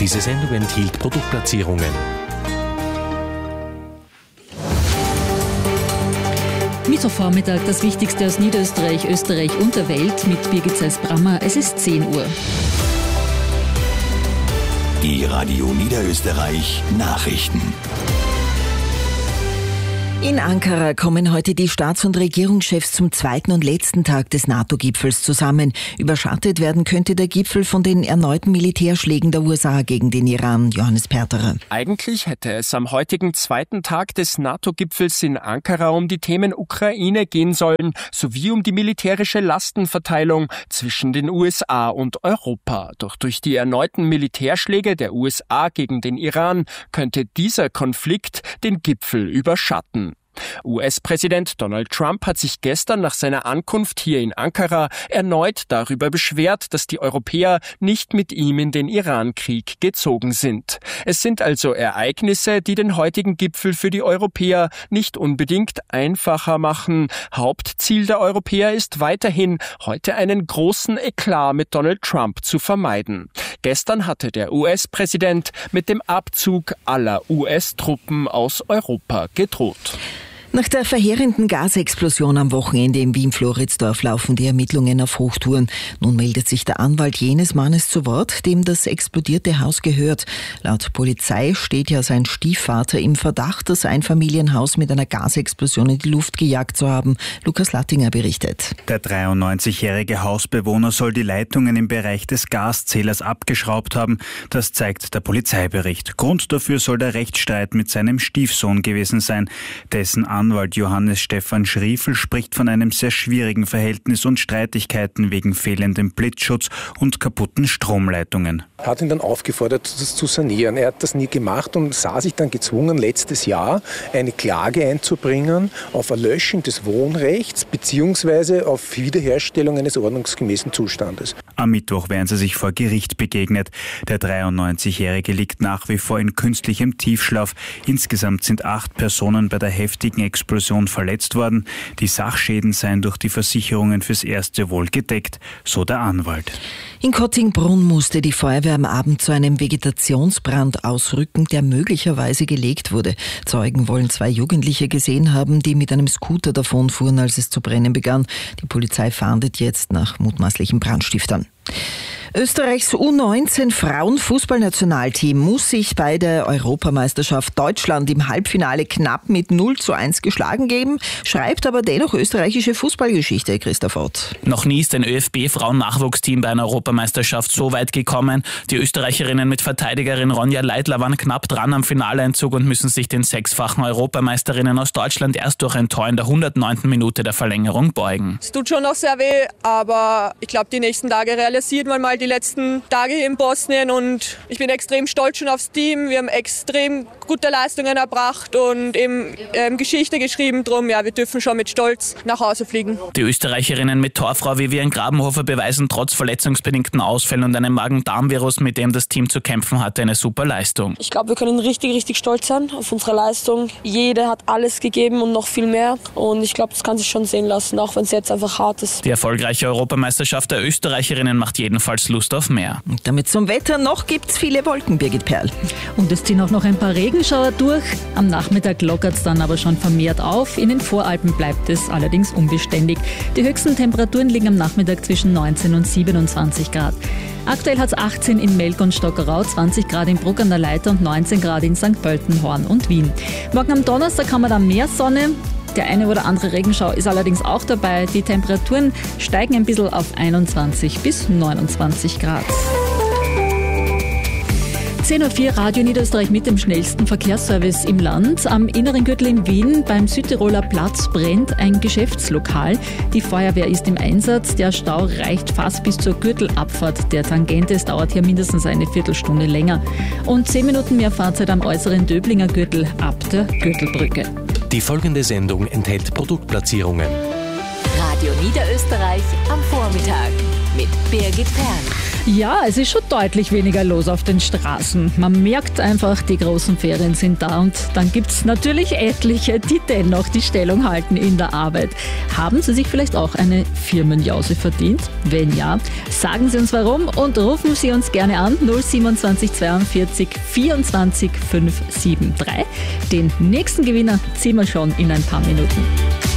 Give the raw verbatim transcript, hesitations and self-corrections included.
Diese Sendung enthielt Produktplatzierungen. Mittwochvormittag, das Wichtigste aus Niederösterreich, Österreich und der Welt mit Birgit Seis-Brammer. Es ist zehn Uhr. Die Radio Niederösterreich Nachrichten. In Ankara kommen heute die Staats- und Regierungschefs zum zweiten und letzten Tag des NATO-Gipfels zusammen. Überschattet werden könnte der Gipfel von den erneuten Militärschlägen der U S A gegen den Iran. Johannes Perterer. Eigentlich hätte es am heutigen zweiten Tag des NATO-Gipfels in Ankara um die Themen Ukraine gehen sollen, sowie um die militärische Lastenverteilung zwischen den U S A und Europa. Doch durch die erneuten Militärschläge der U S A gegen den Iran könnte dieser Konflikt den Gipfel überschatten. U S-Präsident Donald Trump hat sich gestern nach seiner Ankunft hier in Ankara erneut darüber beschwert, dass die Europäer nicht mit ihm in den Iran-Krieg gezogen sind. Es sind also Ereignisse, die den heutigen Gipfel für die Europäer nicht unbedingt einfacher machen. Hauptziel der Europäer ist weiterhin, heute einen großen Eklat mit Donald Trump zu vermeiden. Gestern hatte der U S-Präsident mit dem Abzug aller U S-Truppen aus Europa gedroht. Nach der verheerenden Gasexplosion am Wochenende in Wien-Floridsdorf laufen die Ermittlungen auf Hochtouren. Nun meldet sich der Anwalt jenes Mannes zu Wort, dem das explodierte Haus gehört. Laut Polizei steht ja sein Stiefvater im Verdacht, das Einfamilienhaus mit einer Gasexplosion in die Luft gejagt zu haben. Lukas Lattinger berichtet. Der dreiundneunzigjährige Hausbewohner soll die Leitungen im Bereich des Gaszählers abgeschraubt haben. Das zeigt der Polizeibericht. Grund dafür soll der Rechtsstreit mit seinem Stiefsohn gewesen sein. Dessen Anwalt Johannes Stefan Schriefel spricht von einem sehr schwierigen Verhältnis und Streitigkeiten wegen fehlendem Blitzschutz und kaputten Stromleitungen. Er hat ihn dann aufgefordert, das zu sanieren. Er hat das nie gemacht und sah sich dann gezwungen, letztes Jahr eine Klage einzubringen auf Erlöschen des Wohnrechts bzw. auf Wiederherstellung eines ordnungsgemäßen Zustandes. Am Mittwoch werden sie sich vor Gericht begegnet. Der dreiundneunzigjährige liegt nach wie vor in künstlichem Tiefschlaf. Insgesamt sind acht Personen bei der heftigen Explosion verletzt worden. Die Sachschäden seien durch die Versicherungen fürs Erste wohl gedeckt, so der Anwalt. In Kottingbrunn musste die Feuerwehr am Abend zu einem Vegetationsbrand ausrücken, der möglicherweise gelegt wurde. Zeugen wollen zwei Jugendliche gesehen haben, die mit einem Scooter davonfuhren, als es zu brennen begann. Die Polizei fahndet jetzt nach mutmaßlichen Brandstiftern. Österreichs U neunzehn Frauenfußballnationalteam muss sich bei der Europameisterschaft Deutschland im Halbfinale knapp mit null zu eins geschlagen geben, schreibt aber dennoch österreichische Fußballgeschichte, Christoph Ott. Noch nie ist ein ÖFB-Frauen-Nachwuchsteam bei einer Europameisterschaft so weit gekommen. Die Österreicherinnen mit Verteidigerin Ronja Leitler waren knapp dran am Finaleinzug und müssen sich den sechsfachen Europameisterinnen aus Deutschland erst durch ein Tor in der hundertneunten Minute der Verlängerung beugen. Es tut schon noch sehr weh, aber ich glaube, die nächsten Tage realisiert man mal die letzten Tage hier in Bosnien und ich bin extrem stolz schon aufs Team. Wir haben extrem gute Leistungen erbracht und eben ähm, Geschichte geschrieben. Drum, ja, wir dürfen schon mit Stolz nach Hause fliegen. Die Österreicherinnen mit Torfrau Vivian Grabenhofer beweisen trotz verletzungsbedingten Ausfällen und einem Magen-Darm-Virus, mit dem das Team zu kämpfen hatte, eine super Leistung. Ich glaube, wir können richtig, richtig stolz sein auf unsere Leistung. Jede hat alles gegeben und noch viel mehr und ich glaube, das kann sich schon sehen lassen, auch wenn es jetzt einfach hart ist. Die erfolgreiche Europameisterschaft der Österreicherinnen macht jedenfalls Lust auf mehr. Und damit zum Wetter. Noch gibt's viele Wolken, Birgit Perl. Und es ziehen auch noch ein paar Regenschauer durch. Am Nachmittag lockert es dann aber schon vermehrt auf. In den Voralpen bleibt es allerdings unbeständig. Die höchsten Temperaturen liegen am Nachmittag zwischen neunzehn und siebenundzwanzig Grad. Aktuell hat es achtzehn in Melk und Stockerau, zwanzig Grad in Bruck an der Leitha und neunzehn Grad in Sankt Pölten, Horn und Wien. Morgen am Donnerstag haben wir dann mehr Sonne. Der eine oder andere Regenschau ist allerdings auch dabei. Die Temperaturen steigen ein bisschen auf einundzwanzig bis neunundzwanzig Grad. zehn Uhr vier Radio Niederösterreich mit dem schnellsten Verkehrsservice im Land. Am inneren Gürtel in Wien beim Südtiroler Platz brennt ein Geschäftslokal. Die Feuerwehr ist im Einsatz. Der Stau reicht fast bis zur Gürtelabfahrt der Tangente. Es dauert hier mindestens eine Viertelstunde länger. Und zehn Minuten mehr Fahrzeit am äußeren Döblinger Gürtel ab der Gürtelbrücke. Die folgende Sendung enthält Produktplatzierungen. Radio Niederösterreich am Vormittag mit Birgit Perl. Ja, es ist schon deutlich weniger los auf den Straßen. Man merkt einfach, die großen Ferien sind da und dann gibt es natürlich etliche, die dennoch die Stellung halten in der Arbeit. Haben Sie sich vielleicht auch eine Firmenjause verdient? Wenn ja, sagen Sie uns warum und rufen Sie uns gerne an null siebenundzwanzig zweiundvierzig vierundzwanzig fünfhundertdrei. Den nächsten Gewinner ziehen wir schon in ein paar Minuten.